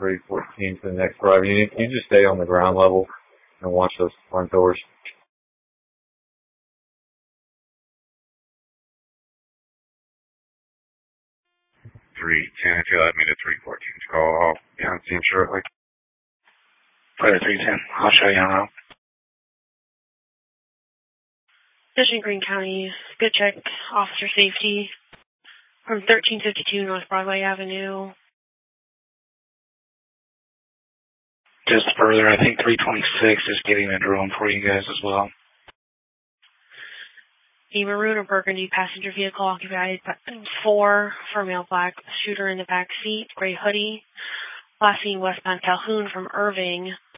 314 to the next drive. You just stay on the ground level and watch those front doors. 310, if you'll let me to 314's call, I'll be on scene shortly. Clear 310. I'll show you en route. Division Greene County, good check, officer safety from 1352 North Broadway Avenue. Just further, I think 326 is getting a drone for you guys as well. A maroon or burgundy passenger vehicle occupied by 4 for male black, shooter in the back seat, gray hoodie. Last seen westbound Calhoun from Irving.